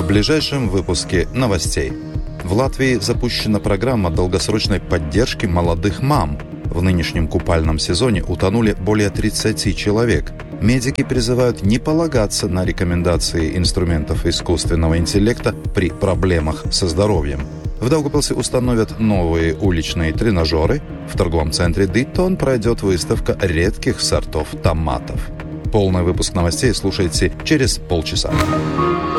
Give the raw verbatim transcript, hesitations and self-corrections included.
В ближайшем выпуске новостей. В Латвии запущена программа долгосрочной поддержки молодых мам. В нынешнем купальном сезоне утонули более тридцати человек. Медики призывают не полагаться на рекомендации инструментов искусственного интеллекта при проблемах со здоровьем. В Даугавпилсе установят новые уличные тренажеры. В торговом центре Дитон пройдет выставка редких сортов томатов. Полный выпуск новостей слушайте через полчаса.